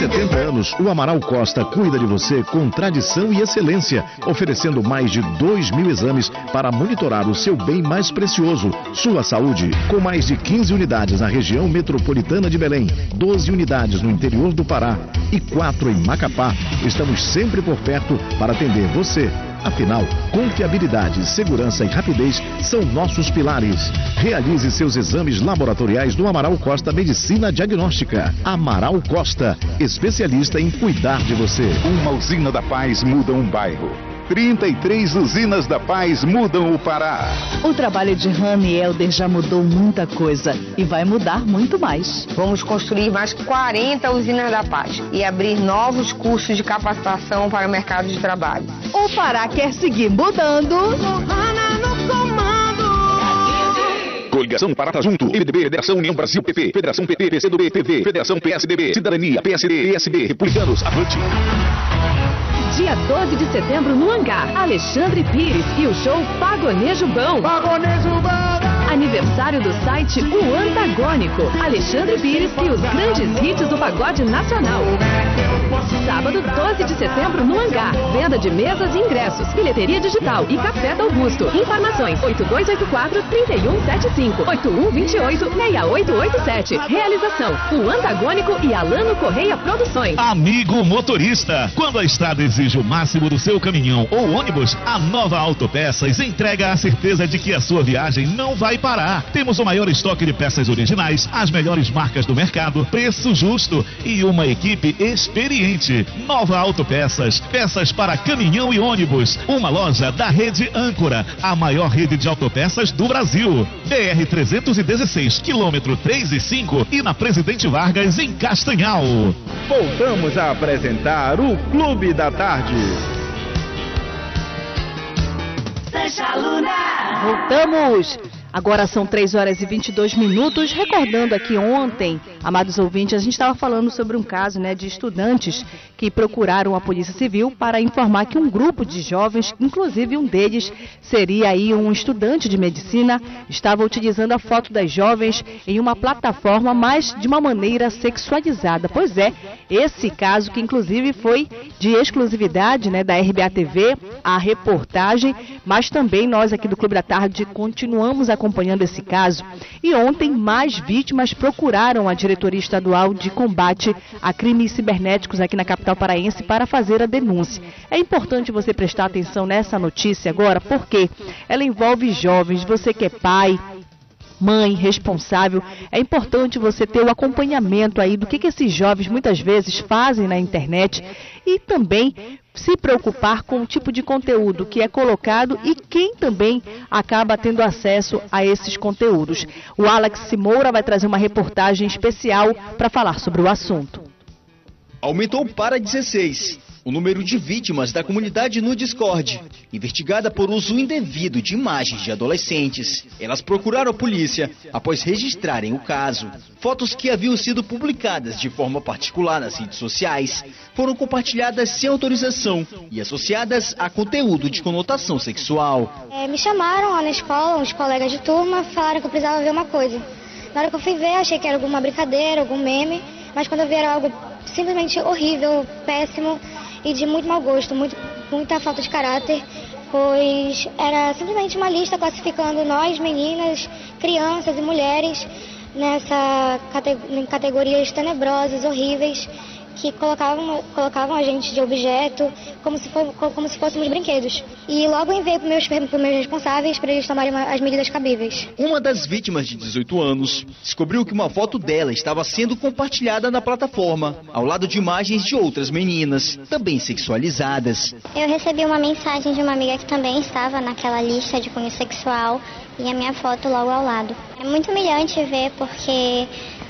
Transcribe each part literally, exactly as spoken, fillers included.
setenta anos, o Amaral Costa cuida de você com tradição e excelência, oferecendo mais de dois mil exames para monitorar o seu bem mais precioso, sua saúde. Com mais de quinze unidades na região metropolitana de Belém, doze unidades no interior do Pará e quatro em Macapá, estamos sempre por perto para atender você. Afinal, confiabilidade, segurança e rapidez são nossos pilares. Realize seus exames laboratoriais no Amaral Costa Medicina Diagnóstica. Amaral Costa, especialista em cuidar de você. Uma usina da paz muda um bairro. trinta e três usinas da paz mudam o Pará. O trabalho de Rani e Helder já mudou muita coisa e vai mudar muito mais. Vamos construir mais quarenta usinas da paz e abrir novos cursos de capacitação para o mercado de trabalho. O Pará quer seguir mudando. Coligação Pará Junto, M D B, Federação União Brasil P P, Federação P P, P C do B, P V, Federação P S D B, Cidadania, P S D, P S B, Republicanos, avante. Dia doze de setembro no Hangar, Alexandre Pires e o show Pagonejo Bom. Pagonejo Bom! Aniversário do site O Antagônico, Alexandre Pires e os grandes hits do pagode nacional. Sábado, doze de setembro no Hangar, venda de mesas e ingressos, bilheteria digital e café do Augusto. Informações oito dois oito quatro, três um sete cinco, oito um dois oito, seis oito oito sete. Realização, O Antagônico e Alano Correia Produções. Amigo motorista, quando a estrada exige o máximo do seu caminhão ou ônibus, a Nova Autopeças entrega a certeza de que a sua viagem não vai parar. Temos o maior estoque de peças originais, as melhores marcas do mercado, preço justo e uma equipe experiente. Nova Autopeças, peças para caminhão e ônibus. Uma loja da rede Âncora, a maior rede de autopeças do Brasil. B R trezentos e dezesseis, quilômetro três e cinco e na Presidente Vargas, em Castanhal. Voltamos a apresentar o Clube da Tarde. Voltamos! Agora são três horas e vinte e dois minutos. Recordando aqui ontem, amados ouvintes, a gente estava falando sobre um caso, né, de estudantes que procuraram a Polícia Civil para informar que um grupo de jovens, inclusive um deles seria aí um estudante de medicina, estava utilizando a foto das jovens em uma plataforma, mas de uma maneira sexualizada. Pois é, esse caso que inclusive foi de exclusividade, né, da R B A T V, a reportagem, mas também nós aqui do Clube da Tarde continuamos a acompanhando esse caso. E ontem, mais vítimas procuraram a Diretoria Estadual de Combate a Crimes Cibernéticos aqui na capital paraense para fazer a denúncia. É importante você prestar atenção nessa notícia agora, porque ela envolve jovens. Você que é pai, mãe, responsável, é importante você ter o acompanhamento aí do que, que esses jovens muitas vezes fazem na internet e também se preocupar com o tipo de conteúdo que é colocado e quem também acaba tendo acesso a esses conteúdos. O Alex Moura vai trazer uma reportagem especial para falar sobre o assunto. Aumentou para dezesseis o número de vítimas da comunidade no Discord, investigada por uso indevido de imagens de adolescentes. Elas procuraram a polícia após registrarem o caso. Fotos que haviam sido publicadas de forma particular nas redes sociais foram compartilhadas sem autorização e associadas a conteúdo de conotação sexual. É, me chamaram lá na escola, uns colegas de turma, falaram que eu precisava ver uma coisa. Na hora que eu fui ver, achei que era alguma brincadeira, algum meme, mas quando eu vi era algo simplesmente horrível, péssimo e de muito mau gosto, muito, muita falta de caráter, pois era simplesmente uma lista classificando nós, meninas, crianças e mulheres, nessa cate- em categorias tenebrosas, horríveis, que colocavam, colocavam a gente de objeto como se, for, como se fôssemos brinquedos. E logo enviei para os meus, meus responsáveis para eles tomarem as medidas cabíveis. Uma das vítimas de dezoito anos descobriu que uma foto dela estava sendo compartilhada na plataforma, ao lado de imagens de outras meninas, também sexualizadas. Eu recebi uma mensagem de uma amiga que também estava naquela lista de cunho sexual e a minha foto logo ao lado. É muito humilhante ver porque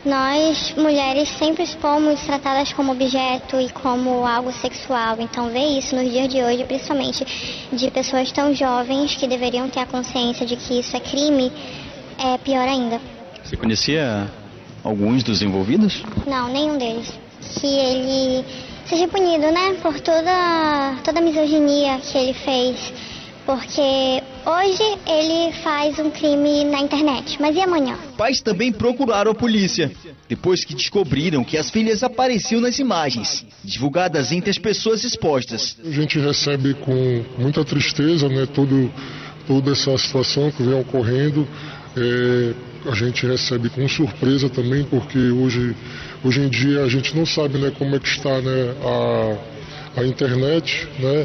nós, mulheres, sempre fomos tratadas como objeto e como algo sexual. Então, ver isso nos dias de hoje, principalmente de pessoas tão jovens que deveriam ter a consciência de que isso é crime, é pior ainda. Você conhecia alguns dos envolvidos? Não, nenhum deles. Que ele seja punido, né, por toda, toda a misoginia que ele fez porque hoje ele faz um crime na internet, mas e amanhã? Pais também procuraram a polícia, depois que descobriram que as filhas apareciam nas imagens, divulgadas entre as pessoas expostas. A gente recebe com muita tristeza, né, todo, toda essa situação que vem ocorrendo. É, a gente recebe com surpresa também, porque hoje, hoje em dia a gente não sabe, né, como é que está, né, a, a internet, né,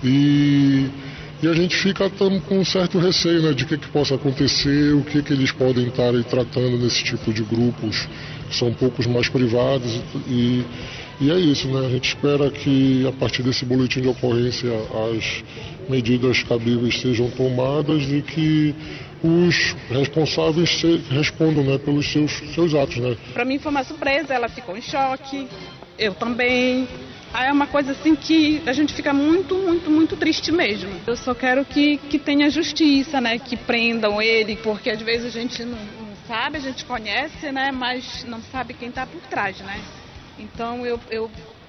e, e a gente fica tam, com um certo receio, né, de que, que possa acontecer, o que, que eles podem estar aí tratando nesse tipo de grupos, que são um poucos mais privados, e, e é isso, né, a gente espera que a partir desse boletim de ocorrência as medidas cabíveis sejam tomadas e que os responsáveis se, respondam, né, pelos seus, seus atos, né. Para mim foi uma surpresa, ela ficou em choque, eu também. Aí é uma coisa assim que a gente fica muito, muito, muito triste mesmo. Eu só quero que, que tenha justiça, né, que prendam ele, porque às vezes a gente não, não sabe, a gente conhece, né, mas não sabe quem está por trás, né. Então eu, eu,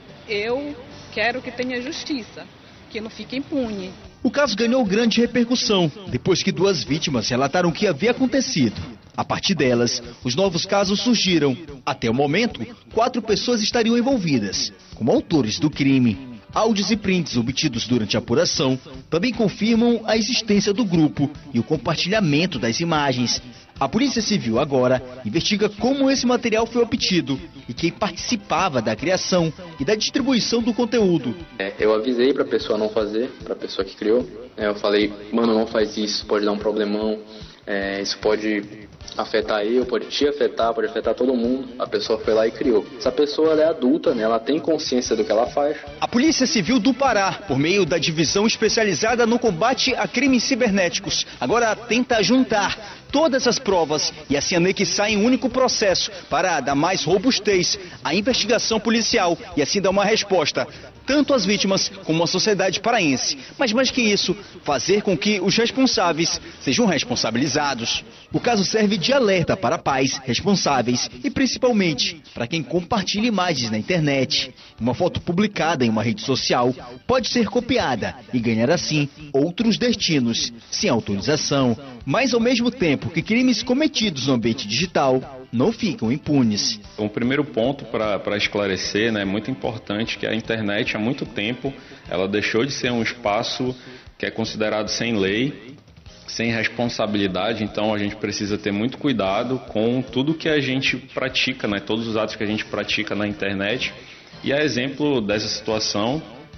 eu quero que tenha justiça, que não fique impune. O caso ganhou grande repercussão, depois que duas vítimas relataram o que havia acontecido. A partir delas, os novos casos surgiram. Até o momento, quatro pessoas estariam envolvidas, como autores do crime. Áudios e prints obtidos durante a apuração também confirmam a existência do grupo e o compartilhamento das imagens. A Polícia Civil agora investiga como esse material foi obtido e quem participava da criação e da distribuição do conteúdo. É, eu avisei para a pessoa não fazer, para a pessoa que criou. É, eu falei, mano, não faz isso, pode dar um problemão, é, isso pode afetar eu, pode te afetar, pode afetar todo mundo. A pessoa foi lá e criou. Essa pessoa ela é adulta, né? Ela tem consciência do que ela faz. A Polícia Civil do Pará, por meio da divisão especializada no combate a crimes cibernéticos, agora tenta juntar todas as provas e assim anexar em um único processo para dar mais robustez à investigação policial e assim dar uma resposta tanto às vítimas como à sociedade paraense. Mas mais que isso, fazer com que os responsáveis sejam responsabilizados. O caso serve de alerta para pais responsáveis e principalmente para quem compartilha imagens na internet. Uma foto publicada em uma rede social pode ser copiada e ganhar assim outros destinos, sem autorização, mas ao mesmo tempo que crimes cometidos no ambiente digital não ficam impunes. Um primeiro ponto para esclarecer, né, é muito importante que a internet há muito tempo ela deixou de ser um espaço que é considerado sem lei, sem responsabilidade, então a gente precisa ter muito cuidado com tudo que a gente pratica, né, todos os atos que a gente pratica na internet. E a exemplo dessa situação,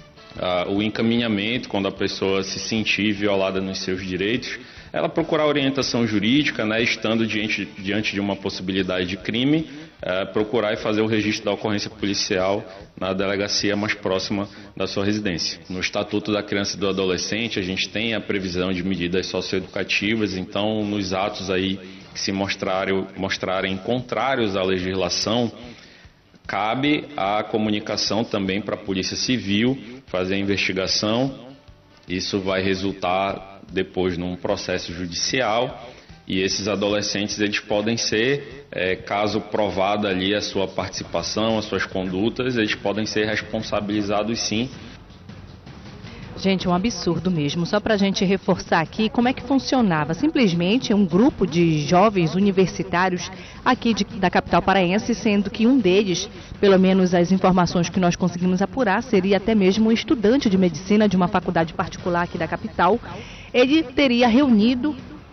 uh, o encaminhamento, quando a pessoa se sentir violada nos seus direitos, ela procurar orientação jurídica, né, estando diante, diante de uma possibilidade de crime, é, procurar e fazer o registro da ocorrência policial na delegacia mais próxima da sua residência. No Estatuto da Criança e do Adolescente, a gente tem a previsão de medidas socioeducativas, então nos atos aí que se mostrarem, mostrarem contrários à legislação, cabe a comunicação também para a Polícia Civil fazer a investigação. Isso vai resultar depois num processo judicial e esses adolescentes eles podem ser, é, caso provada ali a sua participação, as suas condutas, eles podem ser responsabilizados sim. Gente, é um absurdo mesmo. Só para a gente reforçar aqui como é que funcionava. Simplesmente um grupo de jovens universitários aqui de, da capital paraense, sendo que um deles, pelo menos as informações que nós conseguimos apurar, seria até mesmo um estudante de medicina de uma faculdade particular aqui da capital. Ele teria reunido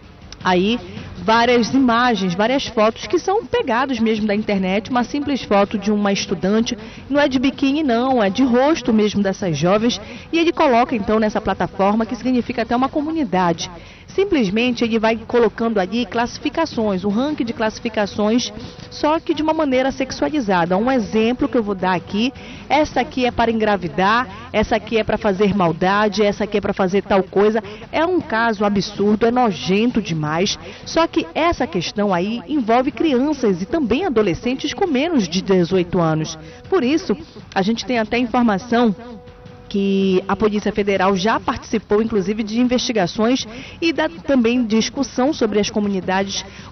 aí várias imagens, várias fotos que são pegadas mesmo da internet, uma simples foto de uma estudante, não é de biquíni não, é de rosto mesmo dessas jovens, e ele coloca então nessa plataforma que significa até uma comunidade. Simplesmente ele vai colocando ali classificações, um ranking de classificações, só que de uma maneira sexualizada. Um exemplo que eu vou dar aqui, essa aqui é para engravidar, essa aqui é para fazer maldade, essa aqui é para fazer tal coisa. É um caso absurdo, é nojento demais, só que essa questão aí envolve crianças e também adolescentes com menos de dezoito anos. Por isso, a gente tem até informação que a Polícia Federal já participou, inclusive, de investigações e da também discussão sobre as comunidades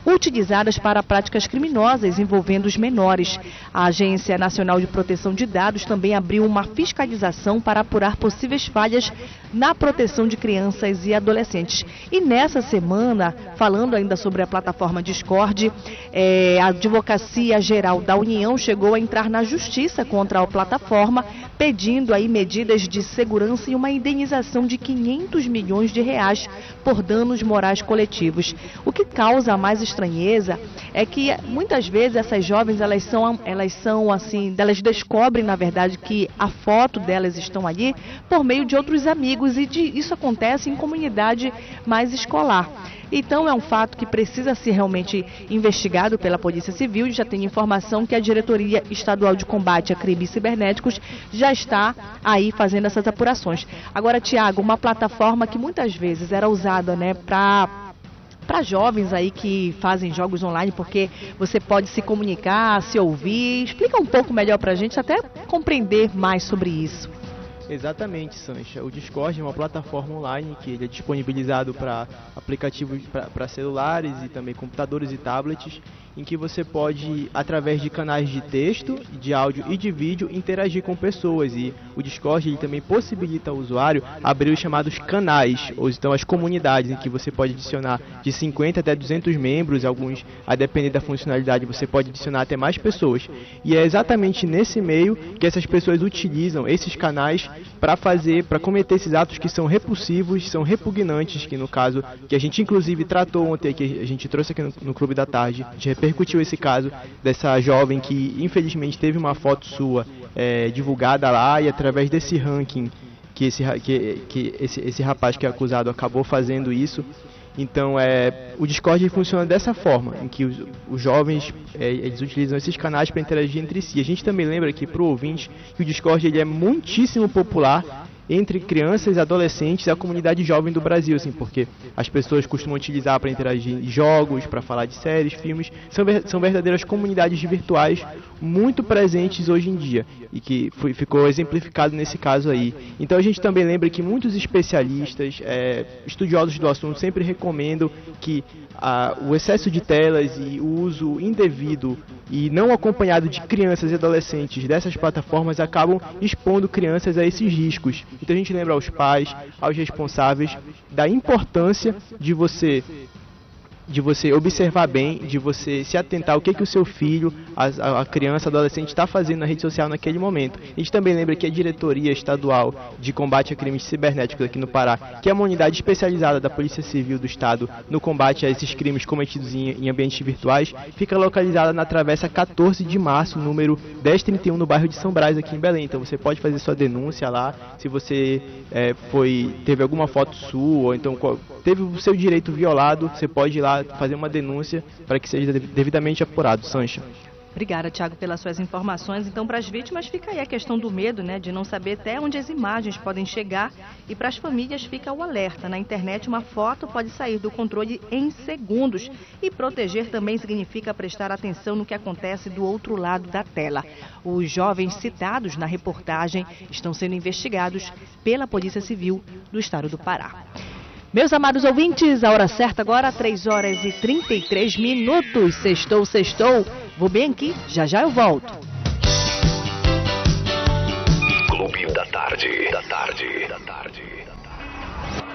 utilizadas para práticas criminosas envolvendo os menores. A Agência Nacional de Proteção de Dados também abriu uma fiscalização para apurar possíveis falhas na proteção de crianças e adolescentes. E nessa semana, falando ainda sobre a plataforma Discord, é, a Advocacia Geral da União chegou a entrar na justiça contra a plataforma, pedindo aí medidas de segurança e uma indenização de quinhentos milhões de reais por danos morais coletivos. O que causa mais estranheza é que muitas vezes essas jovens, elas são, elas são assim, elas descobrem na verdade que a foto delas estão ali por meio de outros amigos, e de, isso acontece em comunidade mais escolar. Então é um fato que precisa ser realmente investigado pela Polícia Civil, e já tem informação que a Diretoria Estadual de Combate a Crimes Cibernéticos já está aí fazendo essas apurações. Agora, Tiago, uma plataforma que muitas vezes era usada, né, para para jovens aí que fazem jogos online, porque você pode se comunicar, se ouvir. Explica um pouco melhor para a gente, até compreender mais sobre isso. Exatamente, Sancha. O Discord é uma plataforma online que ele é disponibilizado para aplicativos para celulares e também computadores e tablets, em que você pode, através de canais de texto, de áudio e de vídeo, interagir com pessoas. E o Discord ele também possibilita ao usuário abrir os chamados canais, ou então as comunidades, em que você pode adicionar de cinquenta até duzentos membros, alguns, a depender da funcionalidade, você pode adicionar até mais pessoas. E é exatamente nesse meio que essas pessoas utilizam esses canais para fazer, para cometer esses atos que são repulsivos, são repugnantes, que no caso, que a gente inclusive tratou ontem, que a gente trouxe aqui no, no Clube da Tarde, a gente repercutiu esse caso dessa jovem que infelizmente teve uma foto sua é, divulgada lá, e através desse ranking que, esse, que, que esse, esse rapaz que é acusado acabou fazendo isso. Então, é, o Discord funciona dessa forma, em que os, os jovens é, eles utilizam esses canais para interagir entre si. A gente também lembra aqui para o ouvinte que o Discord ele é muitíssimo popular entre crianças e adolescentes e a comunidade jovem do Brasil, assim, porque as pessoas costumam utilizar para interagir em jogos, para falar de séries, filmes, são, ver, são verdadeiras comunidades virtuais muito presentes hoje em dia, e que foi, ficou exemplificado nesse caso aí. Então a gente também lembra que muitos especialistas, é, estudiosos do assunto, sempre recomendam que a, o excesso de telas e o uso indevido e não acompanhado de crianças e adolescentes dessas plataformas acabam expondo crianças a esses riscos. Então a gente lembra aos pais, aos responsáveis, da importância de você de você observar bem, de você se atentar ao que, que o seu filho, a, a criança, adolescente está fazendo na rede social naquele momento. A gente também lembra que a Diretoria Estadual de Combate a Crimes Cibernéticos aqui no Pará, que é uma unidade especializada da Polícia Civil do Estado no combate a esses crimes cometidos em, em ambientes virtuais, fica localizada na Travessa quatorze de março, número dez trinta e um, no bairro de São Brás, aqui em Belém. Então você pode fazer sua denúncia lá, se você é, foi, teve alguma foto sua, ou então teve o seu direito violado, você pode ir lá fazer uma denúncia para que seja devidamente apurado. Sancha. Obrigada, Tiago, pelas suas informações. Então, para as vítimas fica aí a questão do medo, né, de não saber até onde as imagens podem chegar, e para as famílias fica o alerta. Na internet, uma foto pode sair do controle em segundos, e proteger também significa prestar atenção no que acontece do outro lado da tela. Os jovens citados na reportagem estão sendo investigados pela Polícia Civil do Estado do Pará. Meus amados ouvintes, a hora certa agora, três horas e trinta e três minutos. Sextou, sextou. Vou bem aqui, já já eu volto. Clube da Tarde, da Tarde, da Tarde.